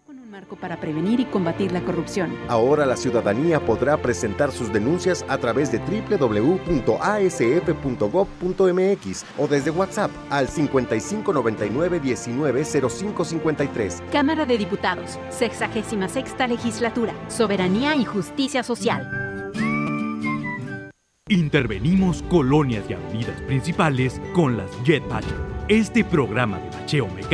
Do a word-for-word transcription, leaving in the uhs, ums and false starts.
Con un marco para prevenir y combatir la corrupción. Ahora la ciudadanía podrá presentar sus denuncias a través de doble u doble u doble u punto a s f punto gob punto m x o desde WhatsApp al cincuenta y cinco noventa y nueve diecinueve cero cinco cincuenta y tres. Cámara de Diputados, sexagésima sexta legislatura, Soberanía y Justicia Social. Intervenimos colonias y avenidas principales con las Jet Patrol. Este programa de bacheo mecánico